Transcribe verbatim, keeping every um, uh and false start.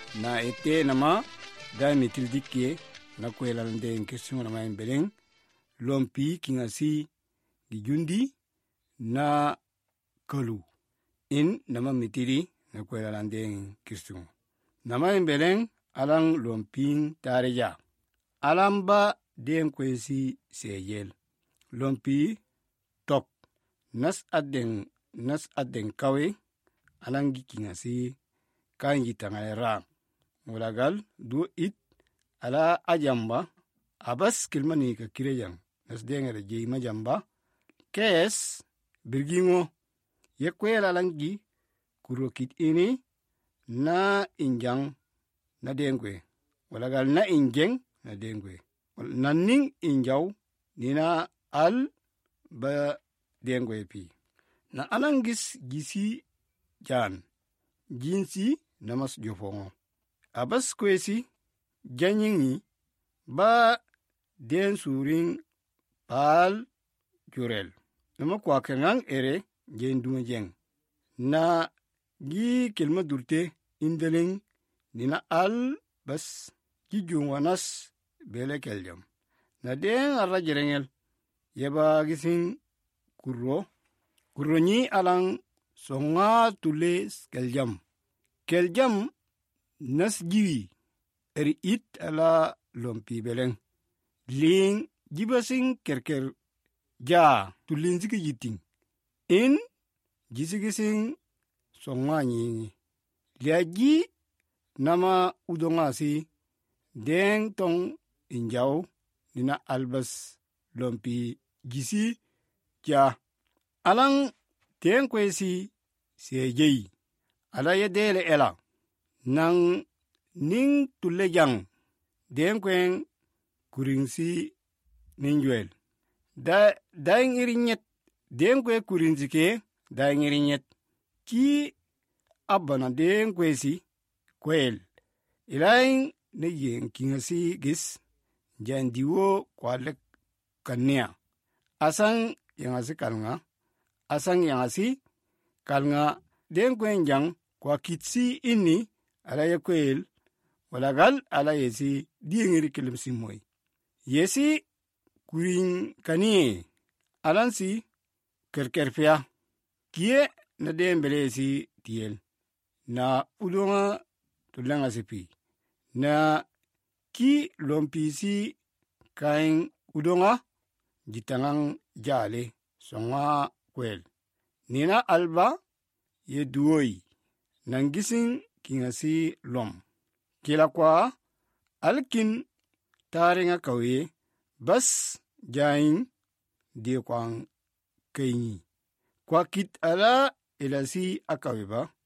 na ete nama da mitil dikke na kwela lande en question na main beleng lompi kingasi gijundi na kalu in nama mitiri na kwela lande en question na main beleng alang lomping tareja alamba den kwesi seyel lompi top nas aden nas aden kawe alangi kingasi kanji tangara mulagal du it ala ajamba abas kilmani ka kirejang nas dengere jey majamba kes birgingo yekwela langi kurokit ini na injang na dengwe mulagal na injeng na dengwe naning injaw nina al ba dengwe pi na alangis gisi jan jinsi namas jofongo abas kwesi janyingi ba den suring pal jurel nama kwa kengang ere jen dunga jeng na gi kelma durte indeling nina al bas gi jungwanas bele keljam na den arra jerengel yeba gisin kurro kurro nyi alang songa tule keljam keljam nas jiwi eri it ala lompi beleng ling jibasing kerker ja tulin ziki yiting in jisigising songa nyi liaji nama udonga si deng tong injaw nina albas lompi gisi ja alang ten kwesi sejei ala yedele ela nang ning tulejang den kwen kuringsi ninjwel da daing irinyet den kwe kurinzike daing irinyet ki abana den kwesi kwel ilaing ne yen kingasi gis jandiwo kwalek kania asang yangasi kalnga asang yangasi kalnga den kwen jang kwa kitsi ini ala yakwel walagal ala yesi diengiri kelimsi moy yesi kurin kanie alansi kerkerfia kie na dembele yesi tiel na udonga tulanga sipi na ki lompisi kain udonga jitangang jale songa kwel nina alba ye duoi nangising kingasi lom kila kwa alkin taringa kawe bas jain de kwang kaini kwa kit ala elasi akawe ba